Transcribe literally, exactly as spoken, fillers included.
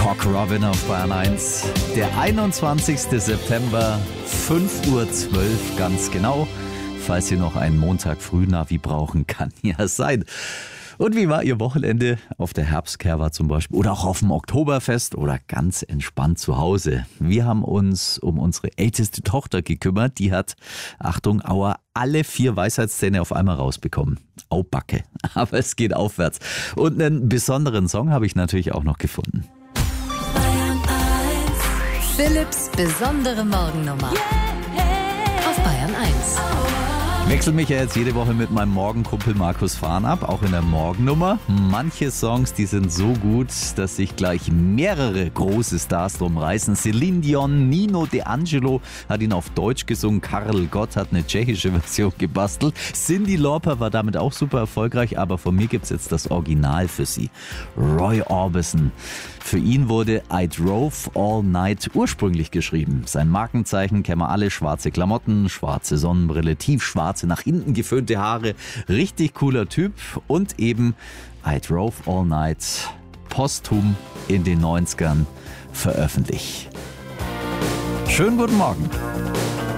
Cock Robin auf Bayern eins. Der einundzwanzigster September, fünf Uhr zwölf ganz genau. Falls ihr noch einen Montag Frühnavi brauchen, kann ja sein. Und wie war Ihr Wochenende auf der Herbstkerwa zum Beispiel oder auch auf dem Oktoberfest oder ganz entspannt zu Hause? Wir haben uns um unsere älteste Tochter gekümmert. Die hat, Achtung, Aua, alle vier Weisheitszähne auf einmal rausbekommen. Au Backe, aber es geht aufwärts. Und einen besonderen Song habe ich natürlich auch noch gefunden. Philipps besondere Morgennummer auf Bayern eins. Wechsel mich ja jetzt jede Woche mit meinem Morgenkumpel Markus Fahn ab, auch in der Morgennummer. Manche Songs, die sind so gut, dass sich gleich mehrere große Stars drum reißen. Celine Dion, Nino D'Angelo hat ihn auf Deutsch gesungen, Karel Gott hat eine tschechische Version gebastelt. Cyndi Lauper war damit auch super erfolgreich, aber von mir gibt's jetzt das Original für Sie. Roy Orbison. Für ihn wurde I Drove All Night ursprünglich geschrieben. Sein Markenzeichen kennen wir alle, schwarze Klamotten, schwarze Sonnenbrille, tiefschwarze, nach hinten geföhnte Haare. Richtig cooler Typ und eben I Drove All Night posthum in den neunzigern veröffentlicht. Schönen guten Morgen.